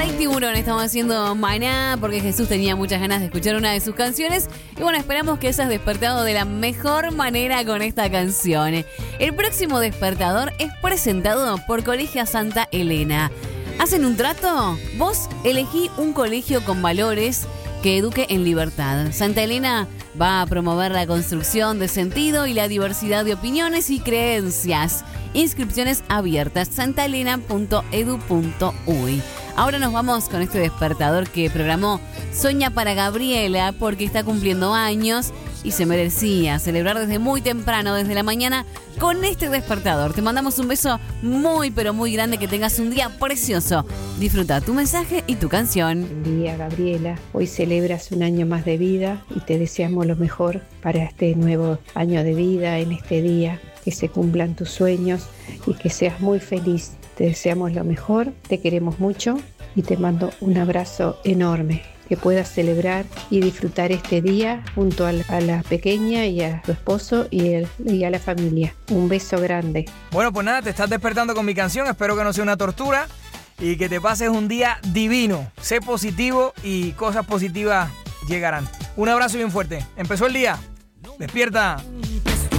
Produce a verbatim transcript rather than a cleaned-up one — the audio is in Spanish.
Hay tiburón, estamos haciendo Maná porque Jesús tenía muchas ganas de escuchar una de sus canciones. Y bueno, esperamos que hayas despertado de la mejor manera con esta canción. El próximo despertador es presentado por Colegio Santa Elena. ¿Hacen un trato? Vos elegí un colegio con valores que eduque en libertad. Santa Elena va a promover la construcción de sentido y la diversidad de opiniones y creencias. Inscripciones abiertas, santaelena punto edu punto uy. Ahora nos vamos con este despertador que programó Soña para Gabriela porque está cumpliendo años y se merecía celebrar desde muy temprano, desde la mañana, con este despertador. Te mandamos un beso muy, pero muy grande, que tengas un día precioso. Disfruta tu mensaje y tu canción. Buen día, Gabriela. Hoy celebras un año más de vida y te deseamos lo mejor para este nuevo año de vida, en este día. Que se cumplan tus sueños y que seas muy feliz. Te deseamos lo mejor, te queremos mucho y te mando un abrazo enorme. Que puedas celebrar y disfrutar este día junto a la, a la pequeña y a tu esposo y, el, y a la familia. Un beso grande. Bueno, pues nada, te estás despertando con mi canción. Espero que no sea una tortura y que te pases un día divino. Sé positivo y cosas positivas llegarán. Un abrazo bien fuerte. Empezó el día. Despierta.